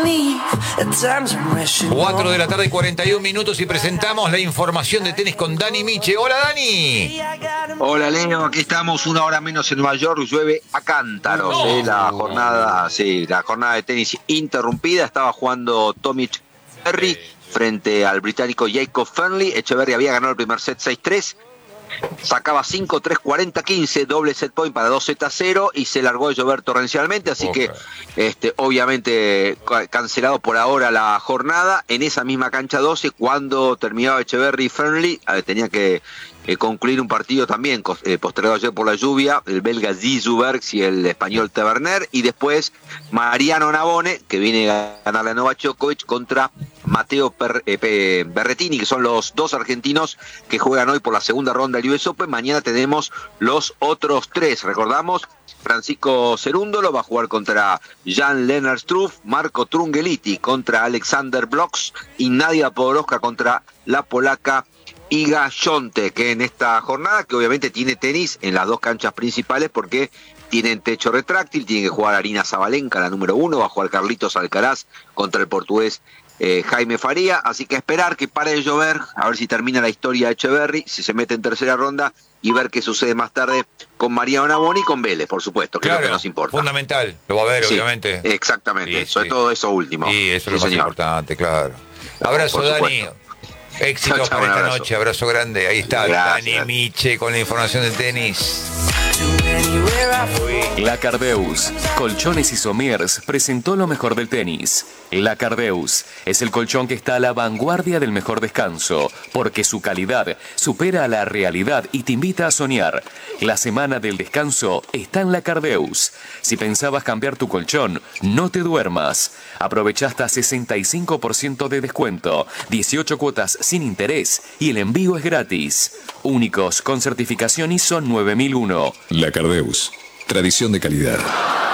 4 de la tarde, 41 minutos y presentamos la información de tenis con Dani Miche. Hola, Dani. Hola, Leo, aquí estamos, una hora menos en Nueva York, llueve a cántaros. La jornada de tenis interrumpida. Estaba jugando Tommy Echeverry frente al británico Jacob Fernley. Echeverry había ganado el primer set 6-3. Sacaba 5-3, 40-15, doble set point para 2-0 y se largó a llover torrencialmente, así que obviamente cancelado por ahora la jornada. En esa misma cancha 12, cuando terminaba Echeverry y Fernley, tenía que concluir un partido también postergado ayer por la lluvia, el belga Zizoubergs y el español Taverner, y después Mariano Navone, que viene a ganar a Novak Djokovic, contra Matteo Berrettini, que son los dos argentinos que juegan hoy por la segunda ronda del US Open. Mañana tenemos los otros tres. Recordamos, Francisco Cerúndolo va a jugar contra Jan-Lennard Struff, Marco Trungeliti contra Alexander Bloks y Nadia Podoroska contra la polaca Iga Świątek, que en esta jornada, que obviamente tiene tenis en las dos canchas principales porque tienen techo retráctil, tiene que jugar Arina Sabalenka, la número 1, va a jugar Carlitos Alcaraz contra el portugués Jaime Faría, así que esperar que pare de llover, a ver si termina la historia de Echeverry, si se mete en tercera ronda y ver qué sucede más tarde con Mariano Navone y con Vélez, por supuesto, que es lo que nos importa. Fundamental, lo va a ver, obviamente. Exactamente, sobre todo eso último. Sí, eso es lo más importante, claro. Abrazo, Dani. Éxitos para esta noche, abrazo grande. Ahí está Dani Miche con la información del tenis. La Cardeus, Colchones y Somiers presentó lo mejor del tenis. La Cardeus es el colchón que está a la vanguardia del mejor descanso, porque su calidad supera a la realidad y te invita a soñar. La semana del descanso está en La Cardeus. Si pensabas cambiar tu colchón, no te duermas. Aprovecha hasta 65% de descuento, 18 cuotas sin interés y el envío es gratis. Únicos con certificación ISO 9001. La Cardeus, tradición de calidad.